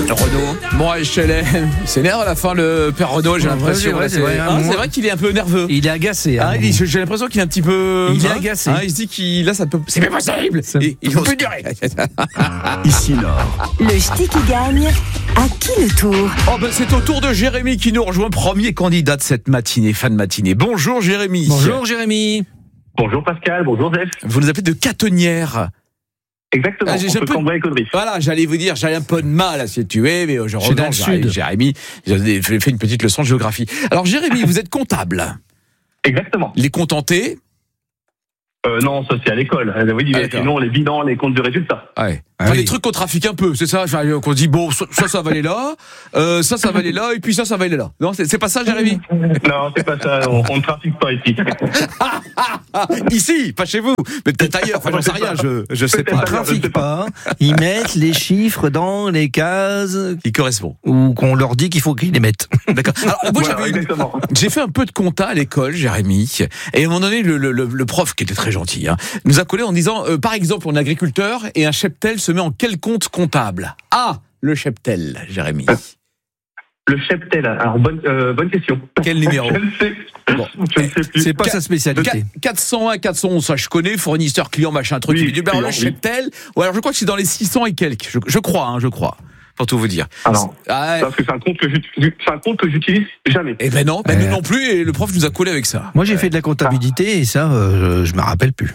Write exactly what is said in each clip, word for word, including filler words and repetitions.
Renaud. Bon, H L M, il s'énerve à la fin, le père Renaud, j'ai l'impression. Ouais, c'est vrai, c'est vrai, ah, hein, c'est vrai qu'il est un peu nerveux. Il est agacé. Hein, ah, il, j'ai l'impression qu'il est un petit peu. Il est hein, agacé. Hein, il se dit qu'il là, ça peut. C'est pas possible. Et, il peut plus durer. Ici Nord. Le ch'ti qui gagne, à qui le tour? Oh ben c'est au tour de Jérémy qui nous rejoint, premier candidat de cette matinée, fin de matinée. Bonjour Jérémy. Bonjour Jérémy. Bonjour Pascal, bonjour Zef. Vous nous appelez de Catonnière. Exactement, Ah, j'ai- on j'ai peut peu- Cambrai et Caudry. Voilà, j'allais vous dire, j'avais un peu de mal à situer, mais je C'est dans reviens. le Jérémy, sud. Jérémy, j'ai fait une petite leçon de géographie. Alors Jérémy, vous êtes comptable. Exactement. Les contentés. Euh, non, ça c'est à l'école. Euh, oui, Ah, mais d'accord. sinon les bilans, les comptes de résultats. Ouais. Ah Enfin, oui. les trucs qu'on trafique un peu, c'est ça. Enfin, qu'on dit bon, ça, ça, ça va aller là, euh, ça, ça va aller là, et puis ça, ça va aller là. Non, c'est, c'est pas ça, Jérémy. Non, c'est pas ça, on, on ne trafique pas ici. Ah, ici, pas chez vous, mais peut-être ailleurs. Enfin, j'en sais rien, je, je sais Ils pas. Peut-être ailleurs. trafiquent pas. Ils mettent les chiffres dans les cases Qui correspond. ou qu'on leur dit qu'il faut qu'ils les mettent. D'accord. Alors, moi, Voilà, j'avais une- exactement. J'ai fait un peu de compta à l'école, Jérémy, et à un moment donné, le, le, le, le prof, qui était très gentil, hein, nous a collé en disant, euh, par exemple, on est agriculteur et un cheptel se met en quel compte comptable? Ah, le cheptel, Jérémy. Le cheptel, alors bonne, euh, bonne question. Quel numéro? Je ne sais, Bon. je ne sais plus. C'est pas Qua- sa spécialité. quatre cent un, quatre cent onze, ça je connais, fournisseur, client, machin, truc. Oui, il dit, ben, alors, le client, oui. cheptel, ou alors je crois que c'est dans les six cents et quelques. Je, je crois, hein, je crois. Pour tout vous dire. Alors, Ah, ouais. parce que c'est un compte que j'utilise, c'est un compte que j'utilise jamais. Eh ben non, ben Euh. nous non plus, et le prof nous a collé avec ça. Moi, j'ai fait de la comptabilité et ça, euh, je me rappelle plus.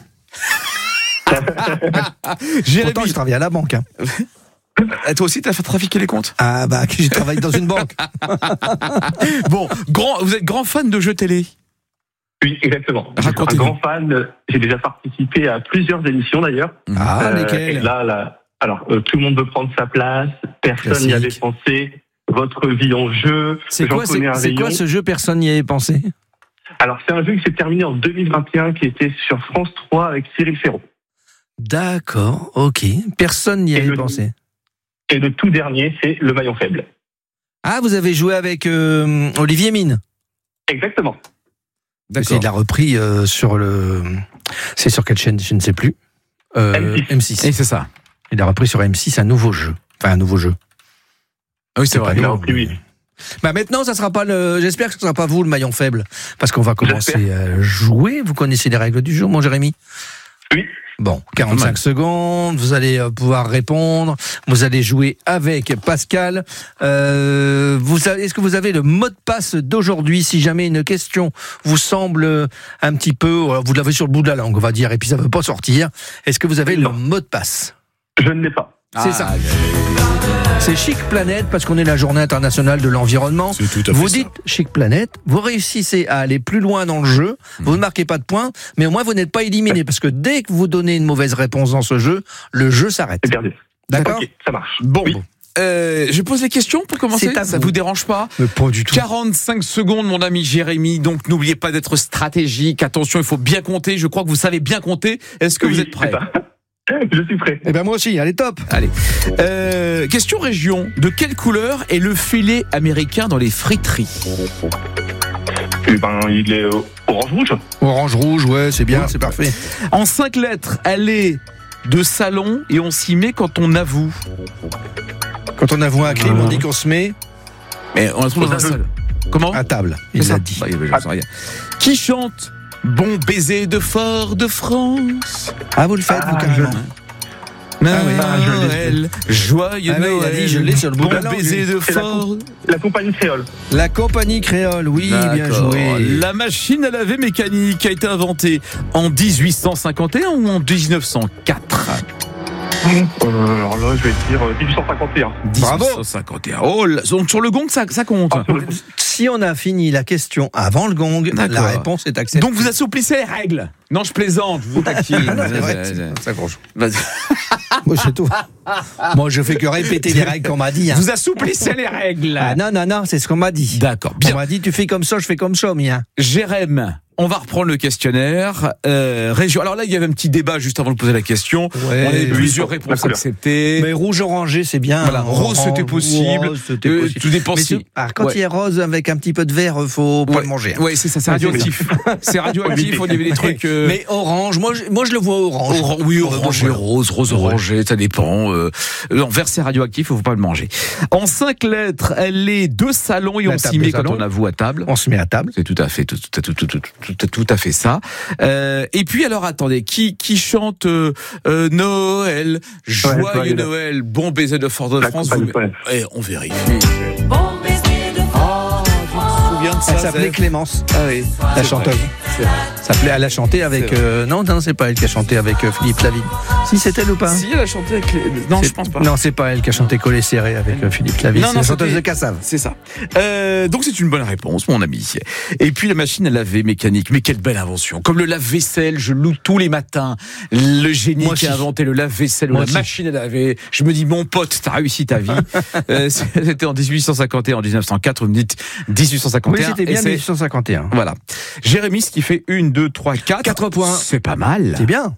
Jérémy, Pourtant, j'ai travaillé à la banque. Hein. eh, toi aussi t'as fait trafiquer les comptes? Ah bah, j'ai travaillé dans une banque. Bon, grand, vous êtes grand fan de jeux télé? Oui, exactement. Je suis un Racontez-nous. grand fan. J'ai déjà participé à plusieurs émissions d'ailleurs. Ah, Euh, et lesquelles? là, là, alors, euh, tout le monde veut prendre sa place. Personne n'y avait Classique. pensé. Votre vie en jeu. C'est J'en quoi, connais c'est, un c'est rayon. quoi ce jeu? Personne n'y avait pensé. Alors, c'est un jeu qui s'est terminé en deux mille vingt et un, qui était sur France trois avec Cyril Ferraud. D'accord, ok. Personne n'y Et avait le- pensé. Et le tout dernier, c'est le maillon faible. Ah, vous avez joué avec euh, Olivier Mine. Exactement. C'est il l'a repris euh, sur le. C'est sur quelle chaîne? Je ne sais plus. Euh, M six. M six. Et c'est ça. Il a repris sur M six un nouveau jeu. Enfin, un nouveau jeu. Ah oui, c'est vrai. pas Il a non, repris, oui. Bah maintenant, ça sera pas le. J'espère que ce sera pas vous le maillon faible, parce qu'on va commencer J'espère. à jouer. Vous connaissez les règles du jeu, mon Jérémy? Oui. Bon, quarante-cinq secondes. Vous allez euh, pouvoir répondre. Vous allez jouer avec Pascal. Euh, vous avez, est-ce que vous avez le mot de passe d'aujourd'hui? Si jamais une question vous semble un petit peu, vous l'avez sur le bout de la langue, on va dire, et puis ça ne veut pas sortir. Est-ce que vous avez le Non. mot de passe? Je ne l'ai pas. Ah, C'est ça. C'est Chic Planète, parce qu'on est la journée internationale de l'environnement. C'est tout à fait Vous ça. dites Chic Planète, vous réussissez à aller plus loin dans le jeu, vous ne marquez pas de points, mais au moins vous n'êtes pas éliminé, parce que dès que vous donnez une mauvaise réponse dans ce jeu, le jeu s'arrête. C'est perdu. D'accord? Ok, ça marche. Bon, Oui. euh, je pose les questions pour commencer. C'est à Ça vous. vous dérange pas? Mais pas du tout. quarante-cinq secondes, mon ami Jérémy. Donc, n'oubliez pas d'être stratégique. Attention, il faut bien compter. Je crois que vous savez bien compter. Est-ce que Oui, vous êtes prêts? c'est ça. Je suis prêt. Eh ben moi aussi, allez top. Allez. Euh, question région. De quelle couleur est le filet américain dans les friteries? Eh ben, il est euh, orange-rouge. Orange rouge, ouais, c'est bien, c'est parfait. En cinq lettres, elle est de salon et on s'y met quand on avoue. Quand on avoue un crime, on dit qu'on se met Mais on la trouve dans un Aux aveux. seul. Comment? à table. Il C'est ça. l'a dit. Bah, j'en sais rien. Qui chante Bon baiser de Fort de France? Ah, vous le faites, vous, Ah, carrément. Noël, Ah oui. Ah, je l'ai. joyeux Ah oui, il a Noël, dit, je l'ai sur le bout bon de la langue, baiser lui. de C'est la Fort. La compagnie créole. La compagnie créole, oui, bien D'accord. joué. La machine à laver mécanique a été inventée en dix-huit cent cinquante et un ou en dix-neuf cent quatre? Euh, alors là, je vais dire euh, dix-huit cent cinquante et un. Bravo. dix-huit cent cinquante et un. Oh, là, donc sur le gong, ça, ça compte. Ah, sur le- Si on a fini la question avant le gong, D'accord. la réponse est acceptée. Donc vous assouplissez les règles. Non, je plaisante, je vous taquine. Ah non, c'est vrai, c'est- ça franchement. Vas-y. Moi, c'est tout. Moi, je fais que répéter les règles qu'on m'a dit. Hein. Vous assouplissez les règles. Ah non, non, non, c'est ce qu'on m'a dit. D'accord, On bien. m'a dit, tu fais comme ça, je fais comme ça, mien. Jérém, on va reprendre le questionnaire. Euh, région. Alors là, il y avait un petit débat juste avant de poser la question. Ouais, on avait oui, plusieurs la réponses couleur. acceptées. Mais rouge-orangé, c'est bien. Voilà, hein. rose, c'était possible. Rose, c'était Euh, possible. tout dépend Mais si- c'est- ah, quand Ouais. il est rose avec un petit peu de vert, faut pas Ouais. le manger. hein. Ouais, c'est ça, c'est radioactif. C'est radioactif, on y avait des trucs. euh, Euh, Mais orange, moi je, moi je le vois orange. Oran- oui, orange et Voilà. rose, rose orangé, ça dépend. Euh, en verset radioactif, il ne faut pas le manger. En cinq lettres, elle est deux salons et La on table s'y de met quand salon. on avoue à table. On se met à table. C'est tout à fait, tout, tout, tout, tout, tout, tout, tout à fait ça. Euh, et puis alors, attendez, qui, qui chante euh, euh, Noël, joyeux Ouais, joyeux Noël, bon baiser de Fort-de-France. La Vous... compagnie, ouais. Eh, on vérifie. Bon baiser de Oh, tu te souviens de ça Elle s'appelait Zef Clémence, Ah oui, la c'est chanteuse. vrai, c'est vrai. S'appelait, elle a chanté avec. C'est vrai. euh, non, non, c'est pas elle qui a chanté avec euh, Philippe Lavigne. Si c'est elle ou pas Si, elle a chanté avec les... Non, C'est- je pense pas. Non, c'est pas elle qui a chanté Collé serré avec euh, Philippe Lavigne. Non, C'est non, la chanteuse c'était- de Cassave. C'est ça. Euh, donc c'est une bonne réponse, mon ami. Et puis la machine à laver mécanique. Mais quelle belle invention. Comme le lave-vaisselle, je loue tous les matins. Le génie Moi qui a aussi. inventé le lave-vaisselle ou Moi la aussi. machine à laver. Je me dis, mon pote, t'as réussi ta vie. euh, c'était en dix-huit cent cinquante et un, en dix-neuf cent quatre. Vous me dites dix-huit cent cinquante et un. Oui, c'était et bien c'est- mille huit cent cinquante et un. Voilà. Jérémy, ce qui fait une, deux, trois, quatre. Quatre points. C'est pas mal. C'est bien.